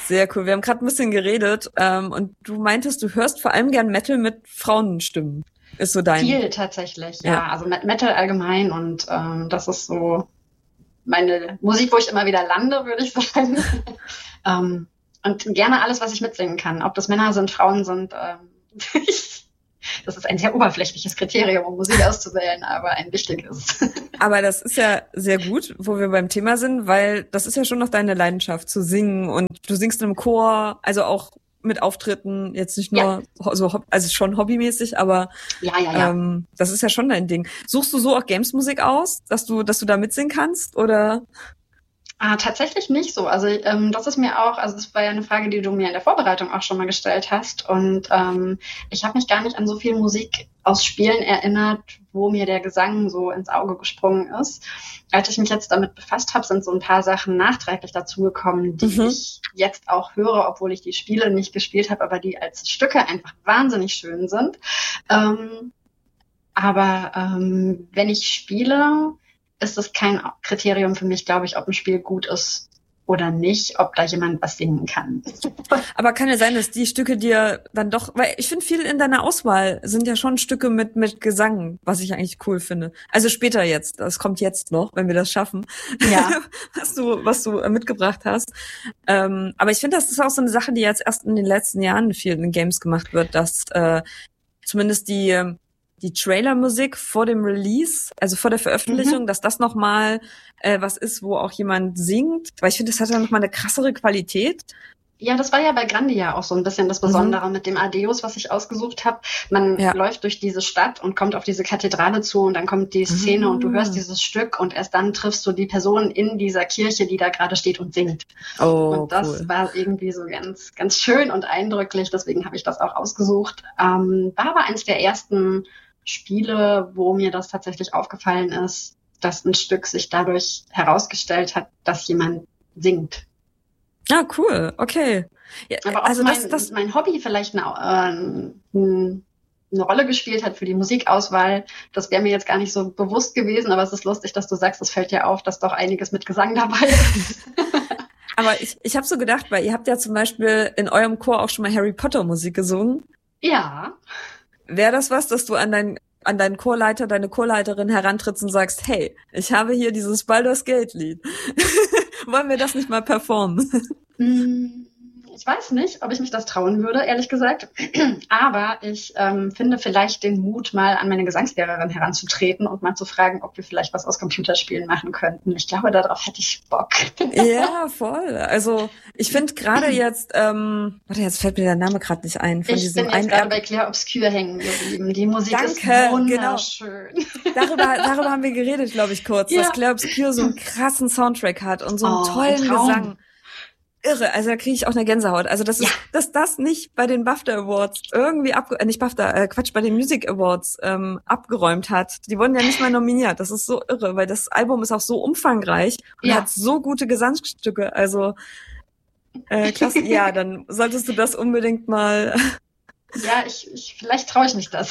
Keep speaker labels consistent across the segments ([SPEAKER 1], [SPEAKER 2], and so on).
[SPEAKER 1] Sehr cool. Wir haben gerade ein bisschen geredet und du meintest, du hörst vor allem gern Metal mit Frauenstimmen. Ist so dein...
[SPEAKER 2] Viel tatsächlich, ja. Also Metal allgemein und das ist so meine Musik, wo ich immer wieder lande, würde ich sagen. Und gerne alles, was ich mitsingen kann. Ob das Männer sind, Frauen sind. Das ist ein sehr oberflächliches Kriterium, um Musik auszuwählen, aber ein wichtiges.
[SPEAKER 1] Aber das ist ja sehr gut, wo wir beim Thema sind, weil das ist ja schon noch deine Leidenschaft, zu singen. Und du singst im Chor, also auch mit Auftritten, jetzt nicht nur so, also schon hobbymäßig, aber das ist ja schon dein Ding. Suchst du so auch Games-Musik aus, dass du da mitsingen kannst, oder?
[SPEAKER 2] Tatsächlich nicht so. Also das ist mir auch, also das war ja eine Frage, die du mir in der Vorbereitung auch schon mal gestellt hast. Und ich habe mich gar nicht an so viel Musik aus Spielen erinnert, wo mir der Gesang so ins Auge gesprungen ist. Als ich mich jetzt damit befasst habe, sind so ein paar Sachen nachträglich dazugekommen, die ich jetzt auch höre, obwohl ich die Spiele nicht gespielt habe, aber die als Stücke einfach wahnsinnig schön sind. Aber wenn ich spiele, ist es kein Kriterium für mich, glaube ich, ob ein Spiel gut ist oder nicht, ob da jemand was singen kann.
[SPEAKER 1] Aber kann ja sein, dass die Stücke dir dann doch, weil ich finde, viel in deiner Auswahl sind ja schon Stücke mit Gesang, was ich eigentlich cool finde. Also später jetzt, das kommt jetzt noch, wenn wir das schaffen,
[SPEAKER 2] ja.
[SPEAKER 1] was du mitgebracht hast. Aber ich finde, das ist auch so eine Sache, die jetzt erst in den letzten Jahren viel in Games gemacht wird, dass zumindest die Trailer-Musik vor dem Release, also vor der Veröffentlichung, dass das nochmal was ist, wo auch jemand singt. Weil ich finde, das hat ja nochmal eine krassere Qualität.
[SPEAKER 2] Ja, das war ja bei Grandia auch so ein bisschen das Besondere mit dem Adios, was ich ausgesucht habe. Man läuft durch diese Stadt und kommt auf diese Kathedrale zu und dann kommt die Szene und du hörst dieses Stück und erst dann triffst du die Person in dieser Kirche, die da gerade steht und singt.
[SPEAKER 1] Oh,
[SPEAKER 2] und das war irgendwie so ganz, ganz schön und eindrücklich. Deswegen habe ich das auch ausgesucht. War aber eines der ersten Spiele, wo mir das tatsächlich aufgefallen ist, dass ein Stück sich dadurch herausgestellt hat, dass jemand singt.
[SPEAKER 1] Ja, cool, okay. Ja,
[SPEAKER 2] aber auch
[SPEAKER 1] also
[SPEAKER 2] mein Hobby vielleicht eine Rolle gespielt hat für die Musikauswahl, das wäre mir jetzt gar nicht so bewusst gewesen, aber es ist lustig, dass du sagst, es fällt dir auf, dass doch einiges mit Gesang dabei ist.
[SPEAKER 1] Aber ich habe so gedacht, weil ihr habt ja zum Beispiel in eurem Chor auch schon mal Harry Potter Musik gesungen.
[SPEAKER 2] Ja.
[SPEAKER 1] Wäre das was, dass du an deinen Chorleiter, deine Chorleiterin herantrittst und sagst, hey, ich habe hier dieses Baldur's Gate Lied. Wollen wir das nicht mal performen?
[SPEAKER 2] Ich weiß nicht, ob ich mich das trauen würde, ehrlich gesagt. Aber ich finde vielleicht den Mut, mal an meine Gesangslehrerin heranzutreten und mal zu fragen, ob wir vielleicht was aus Computerspielen machen könnten. Ich glaube, darauf hätte ich Bock.
[SPEAKER 1] Ja, voll. Also ich finde gerade jetzt, jetzt fällt mir der Name gerade nicht ein. Von
[SPEAKER 2] ich bin jetzt gerade bei Clair Obscur hängen geblieben. Die Musik ist wunderschön.
[SPEAKER 1] Genau. Darüber haben wir geredet, glaube ich, kurz, dass Clair Obscur so einen krassen Soundtrack hat und so einen tollen Gesang. Irre, also da kriege ich auch eine Gänsehaut. Also dass das nicht bei den BAFTA Awards irgendwie bei den Music Awards abgeräumt hat. Die wurden ja nicht mal nominiert. Das ist so irre, weil das Album ist auch so umfangreich und hat so gute Gesangsstücke. Also klasse. Ja, dann solltest du das unbedingt mal.
[SPEAKER 2] Ja, vielleicht traue ich mich das.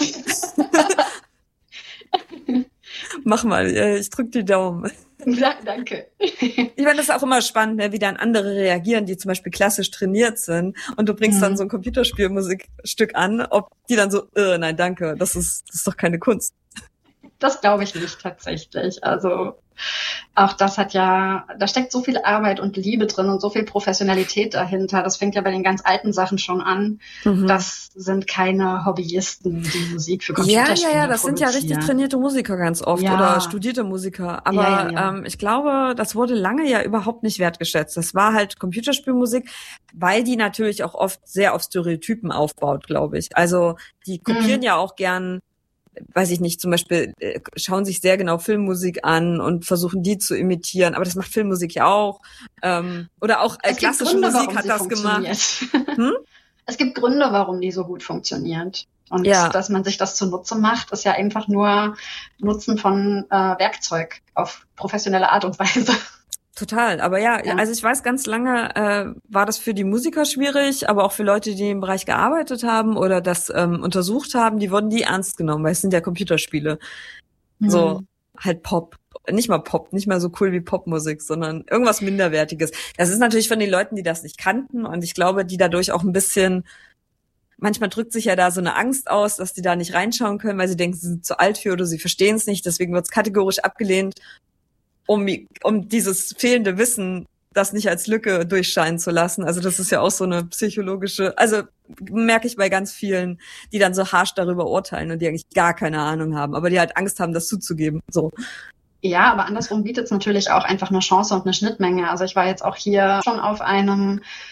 [SPEAKER 1] Mach mal, ich drück die Daumen.
[SPEAKER 2] Ja, danke.
[SPEAKER 1] Ich meine, das ist auch immer spannend, wie dann andere reagieren, die zum Beispiel klassisch trainiert sind und du bringst dann so ein Computerspielmusikstück an, ob die dann so, nein, danke, das ist doch keine Kunst.
[SPEAKER 2] Das glaube ich nicht tatsächlich. Also auch das da steckt so viel Arbeit und Liebe drin und so viel Professionalität dahinter. Das fängt ja bei den ganz alten Sachen schon an. Das sind keine Hobbyisten, die Musik für Computerspiele
[SPEAKER 1] Ja, das sind ja richtig trainierte Musiker ganz oft oder studierte Musiker. Aber ich glaube, das wurde lange ja überhaupt nicht wertgeschätzt. Das war halt Computerspielmusik, weil die natürlich auch oft sehr auf Stereotypen aufbaut, glaube ich. Also die kopieren ja auch gern, weiß ich nicht, zum Beispiel schauen sich sehr genau Filmmusik an und versuchen die zu imitieren, aber das macht Filmmusik ja auch. Oder auch klassische Musik hat das gemacht.
[SPEAKER 2] Es gibt Gründe, warum die so gut funktioniert. Und dass man sich das zunutze macht, ist ja einfach nur Nutzen von Werkzeug auf professionelle Art und Weise.
[SPEAKER 1] Total, aber also ich weiß, ganz lange war das für die Musiker schwierig, aber auch für Leute, die im Bereich gearbeitet haben oder das untersucht haben, die wurden nie ernst genommen, weil es sind ja Computerspiele. So halt Pop. nicht mal Pop, nicht mal so cool wie Popmusik, sondern irgendwas Minderwertiges. Das ist natürlich von den Leuten, die das nicht kannten und ich glaube, die dadurch auch ein bisschen, manchmal drückt sich ja da so eine Angst aus, dass die da nicht reinschauen können, weil sie denken, sie sind zu alt für oder sie verstehen es nicht, deswegen wird es kategorisch abgelehnt, um dieses fehlende Wissen das nicht als Lücke durchscheinen zu lassen. Also das ist ja auch so eine psychologische, also merke ich bei ganz vielen, die dann so harsch darüber urteilen und die eigentlich gar keine Ahnung haben, aber die halt Angst haben, das zuzugeben. So.
[SPEAKER 2] Ja, aber andersrum bietet es natürlich auch einfach eine Chance und eine Schnittmenge. Also ich war jetzt auch hier schon auf einem